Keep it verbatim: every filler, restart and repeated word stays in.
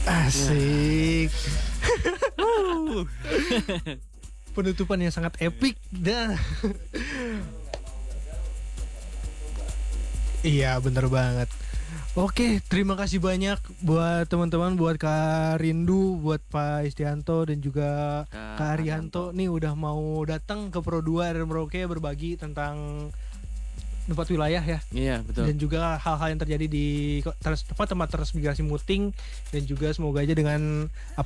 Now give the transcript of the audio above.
Asik. Penutupan yang sangat epic dah. Iya bener banget. Oke, terima kasih banyak buat teman-teman, buat Kak Rindu, buat Pak Istianto dan juga Kak Kak Arianto nih udah mau datang ke Pro dua dan Merauke berbagi tentang tempat wilayah ya. Iya betul. Dan juga hal-hal yang terjadi di trans, tempat tempat transmigrasi Muting, dan juga semoga aja dengan